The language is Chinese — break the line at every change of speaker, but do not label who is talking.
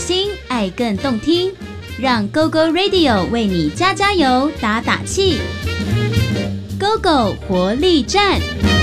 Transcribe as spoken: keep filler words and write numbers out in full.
心，爱更动听，让 Go Go Radio 为你加加油、打打气。Go Go 活力站。